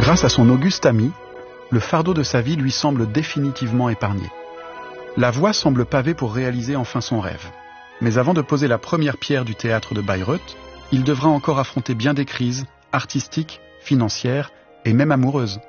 Grâce à son auguste ami, le fardeau de sa vie lui semble définitivement épargné. La voie semble pavée pour réaliser enfin son rêve. Mais avant de poser la première pierre du théâtre de Bayreuth, il devra encore affronter bien des crises artistiques, financières et même amoureuses.